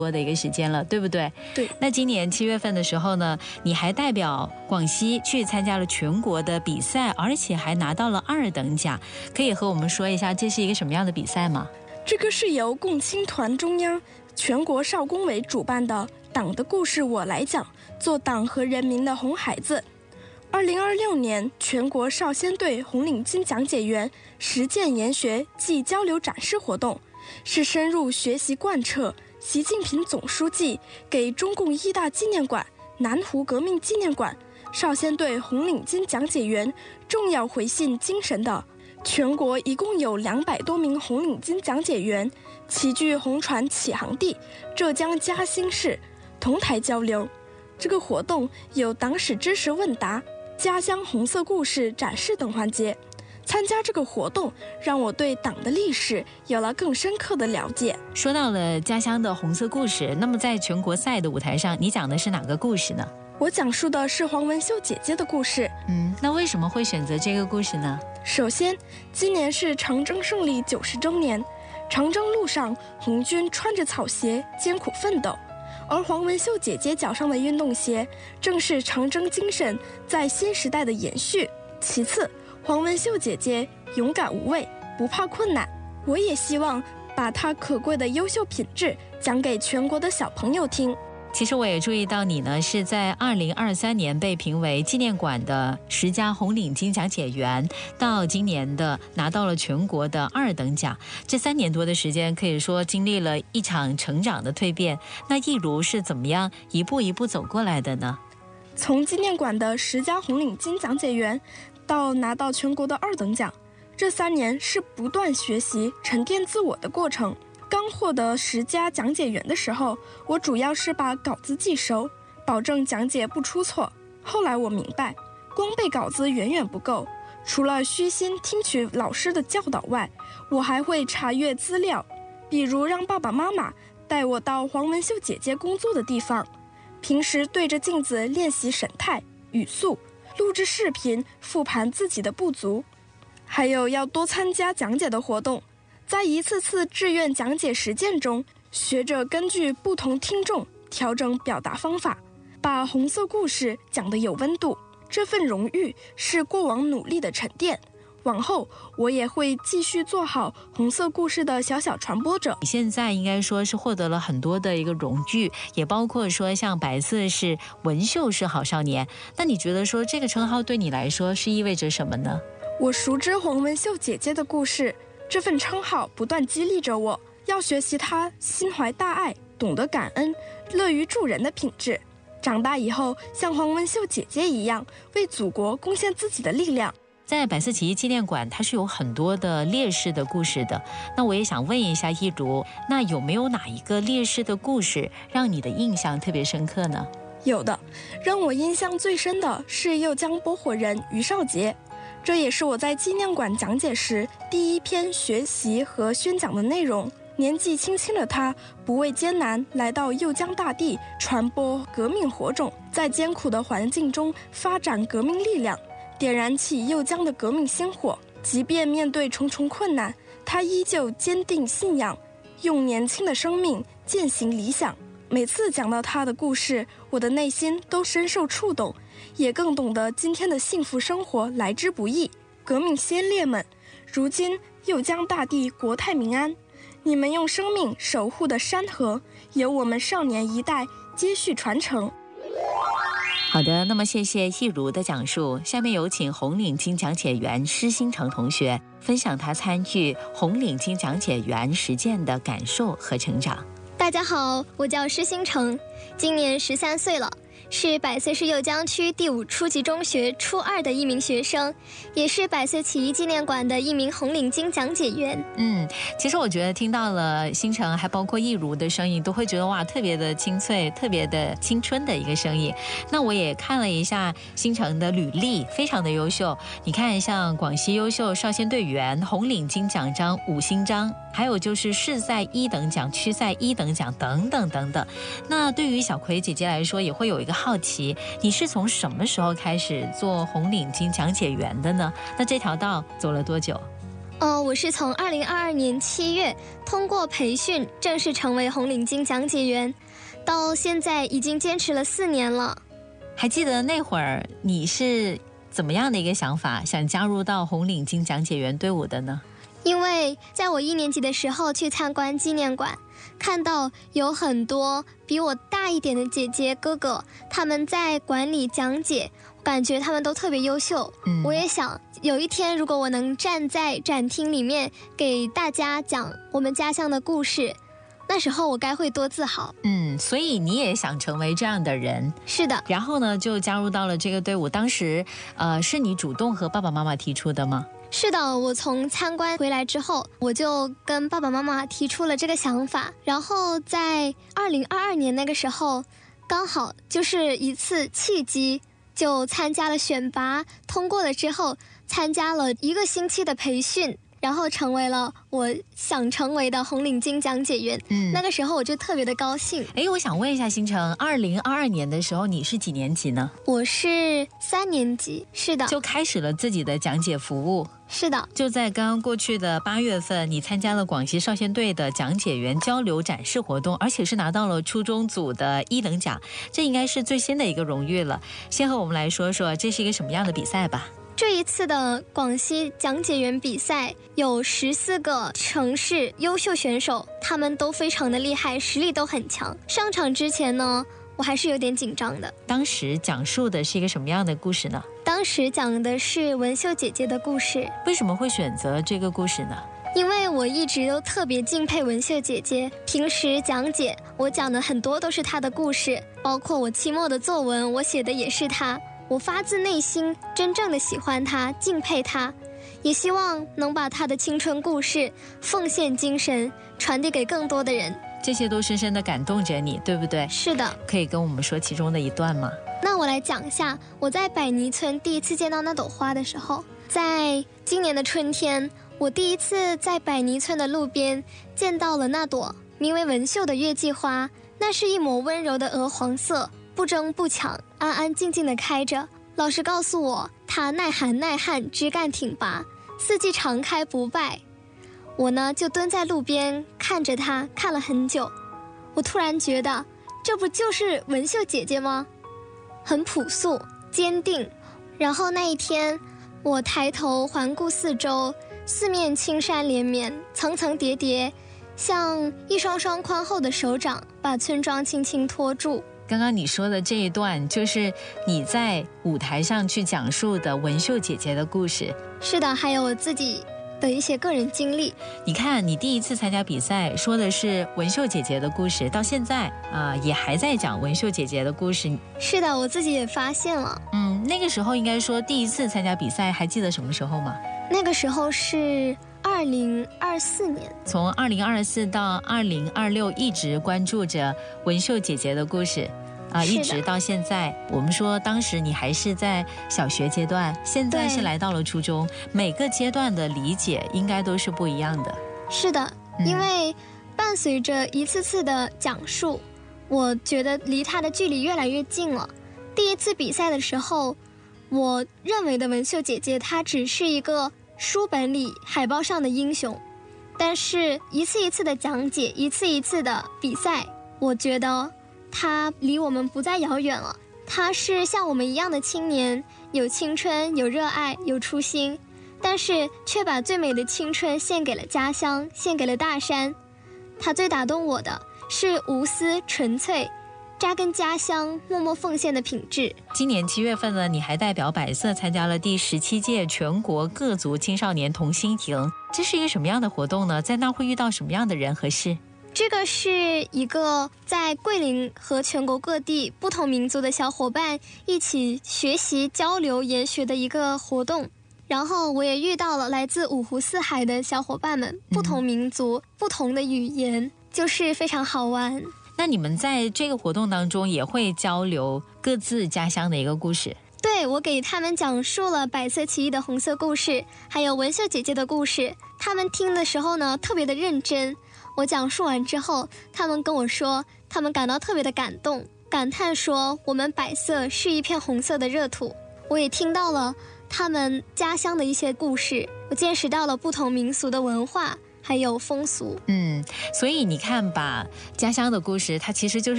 多的一个时间了，对不对？ 对。 那今年7月份的时候呢，你还代表广西去参加了全国的比赛，而且还拿到了2等奖，可以和我们说一下这是一个什么样的比赛吗？ 这个是由共青团中央全国少工委主办的党的故事我来讲，做党和人民的红孩子。2026年全国少先队红领巾讲解员实践研学暨交流展示活动，是深入学习贯彻习近平总书记给中共一大纪念馆、南湖革命纪念馆少先队红领巾讲解员重要回信精神的。全国一共有200多名红领巾讲解员齐聚红船起航地浙江嘉兴市，同台交流。这个活动有党史知识问答、家乡红色故事展示等环节。参加这个活动让我对党的历史有了更深刻的了解。 说到了家乡的红色故事，那么在全国赛的舞台上，你讲的是哪个故事呢？ 我讲述的是黄文秀姐姐的故事。 那为什么会选择这个故事呢？ 首先，今年是长征胜利90周年，长征路上红军穿着草鞋艰苦奋斗，而黄文秀姐姐脚上的运动鞋正是长征精神在新时代的延续。其次，黄文秀姐姐勇敢无畏，不怕困难，我也希望把她可贵的优秀品质讲给全国的小朋友听。 其实我也注意到你呢是在2023年被评为纪念馆的10佳红领巾讲解员，到今年的拿到了全国的2等奖。这3年多的时间可以说经历了一场成长的蜕变。那一如是怎么样一步一步走过来的呢？ 从纪念馆的10佳红领巾讲解员到拿到全国的2等奖，这3年是不断学习沉淀自我的过程。刚获得10佳讲解员的时候，我主要是把稿子记熟，保证讲解不出错。后来我明白，光背稿子远远不够，除了虚心听取老师的教导外，我还会查阅资料，比如让爸爸妈妈带我到黄文秀姐姐工作的地方，平时对着镜子练习神态、语速，录制视频复盘自己的不足，还有要多参加讲解的活动。在一次次志愿讲解实践中，学着根据不同听众调整表达方法，把红色故事讲得有温度。这份荣誉是过往努力的沉淀，往后我也会继续做好红色故事的小小传播者。 你现在应该说是获得了很多的一个荣誉，也包括说像白色是文秀是好少年。那你觉得说这个称号对你来说是意味着什么呢？ 我熟知黄文秀姐姐的故事，这份称号不断激励着我，要学习她心怀大爱、懂得感恩、乐于助人的品质。长大以后，像黄文秀姐姐一样，为祖国贡献自己的力量。 在百色起义纪念馆，它是有很多的烈士的故事的。那我也想问一下一如，那有没有哪一个烈士的故事让你的印象特别深刻呢？ 有的，让我印象最深的是右江拨火人于少杰。这也是我在纪念馆讲解时第一篇学习和宣讲的内容。年纪轻轻的他不畏艰难，来到右江大地传播革命火种，在艰苦的环境中发展革命力量，点燃起右江的革命星火。即便面对重重困难，他依旧坚定信仰，用年轻的生命践行理想。每次讲到他的故事，我的内心都深受触动，也更懂得今天的幸福生活来之不易。革命先烈们，如今右江大地国泰民安，你们用生命守护的山河，由我们少年一代接续传承。 好的，那么谢谢一如的讲述。下面有请红领巾讲解员施新成同学分享他参与红领巾讲解员实践的感受和成长。 大家好，我叫施新成，今年13岁了，是百岁市右江区第5初级中学初2的一名学生，也是百岁起义纪念馆的一名红领巾讲解员。 其实我觉得听到了新城还包括一如的声音，都会觉得哇，特别的清脆，特别的青春的一个声音。那我也看了一下新城的履历，非常的优秀。你看，像广西优秀少先队员、红领巾奖章、5星章，还有就是市赛1等奖、区赛1等奖等等等等。那对于小葵姐姐来说，也会有一个好奇，你是从什么时候开始做红领巾讲解员的呢？那这条道走了多久？ 我是从2022年7月通过培训正式成为红领巾讲解员，到现在已经坚持了4年了。 还记得那会儿你是怎么样的一个想法，想加入到红领巾讲解员队伍的呢？ 因为在我1年级的时候去参观纪念馆，看到有很多比我大一点的姐姐哥哥，他们在馆里讲解，感觉他们都特别优秀。我也想有一天如果我能站在展厅里面给大家讲我们家乡的故事，那时候我该会多自豪。 所以你也想成为这样的人。 是的。 然后呢就加入到了这个队伍。当时是你主动和爸爸妈妈提出的吗？ 是的，我从参观回来之后，我就跟爸爸妈妈提出了这个想法。然后在2022年那个时候，刚好就是一次契机，就参加了选拔，通过了之后，参加了1个星期的培训，然后成为了我想成为的红领巾讲解员。那个时候我就特别的高兴。 我想问一下星辰，2022年的时候你是几年级呢？ 我是3年级。是的。 就开始了自己的讲解服务。 是的。 就在刚刚过去的8月份，你参加了广西少先队的讲解员交流展示活动，而且是拿到了初中组的1等奖，这应该是最新的一个荣誉了。先和我们来说说这是一个什么样的比赛吧。 这一次的广西讲解员比赛有14个城市优秀选手，他们都非常的厉害，实力都很强。上场之前呢，我还是有点紧张的。 当时讲述的是一个什么样的故事呢？ 当时讲的是文秀姐姐的故事。 为什么会选择这个故事呢？ 因为我一直都特别敬佩文秀姐姐，平时讲解我讲的很多都是她的故事，包括我期末的作文我写的也是她。我发自内心真正的喜欢她，敬佩她，也希望能把她的青春故事、奉献精神传递给更多的人。 这些都深深的感动着你，对不对？ 是的。 可以跟我们说其中的一段吗？ 那我来讲一下，我在百泥村第一次见到那朵花的时候，在今年的春天，我第一次在百泥村的路边见到了那朵名为文秀的月季花。那是一抹温柔的鹅黄色，不争不抢，安安静静地开着。老师告诉我，它耐寒耐旱，枝干挺拔，四季常开不败。我呢就蹲在路边看着它，看了很久。我突然觉得，这不就是文秀姐姐吗？很朴素坚定。然后那一天，我抬头环顾四周，四面青山连绵，层层叠叠，像一双双宽厚的手掌把村庄轻轻托住。 刚刚你说的这一段就是你在舞台上去讲述的文秀姐姐的故事。 是的，还有我自己的一些个人经历。 你看，你第一次参加比赛说的是文秀姐姐的故事，到现在也还在讲文秀姐姐的故事。 是的，我自己也发现了。 那个时候应该说第一次参加比赛，还记得什么时候吗？ 那个时候是2024年。 从2024到2026一直关注着文秀姐姐的故事一直到现在。我们说当时你还是在小学阶段，现在是来到了初中，每个阶段的理解应该都是不一样的。 是的，因为伴随着一次次的讲述，我觉得离她的距离越来越近了。第一次比赛的时候，我认为的文秀姐姐她只是一个书本里海报上的英雄，但是一次一次的讲解，一次一次的比赛，我觉得她离我们不再遥远了。她是像我们一样的青年，有青春，有热爱，有初心，但是却把最美的青春献给了家乡，献给了大山。她最打动我的是无私纯粹，扎根家乡，默默奉献的品质。 今年7月份呢，你还代表百色参加了第17届全国各族青少年同心营，这是一个什么样的活动呢？在那会遇到什么样的人和事？ 这个是一个在桂林和全国各地不同民族的小伙伴一起学习交流研学的一个活动。然后我也遇到了来自五湖四海的小伙伴们，不同民族，不同的语言，就是非常好玩。 那你们在这个活动当中也会交流各自家乡的一个故事？ 对，我给他们讲述了百色起义的红色故事，还有文秀姐姐的故事。他们听的时候呢，特别的认真。我讲述完之后，他们跟我说，他们感到特别的感动，感叹说我们百色是一片红色的热土。我也听到了他们家乡的一些故事，我见识到了不同民俗的文化还有风俗。 所以你看吧，家乡的故事它其实就是